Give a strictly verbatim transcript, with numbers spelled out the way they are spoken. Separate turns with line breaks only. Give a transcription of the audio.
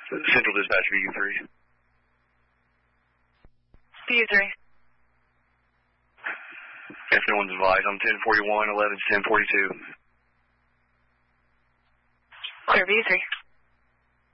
Central Dispatch, V U three.
V U three.
If no one's advised, I'm ten forty-one, eleven, ten forty-two.
Clear, V U three.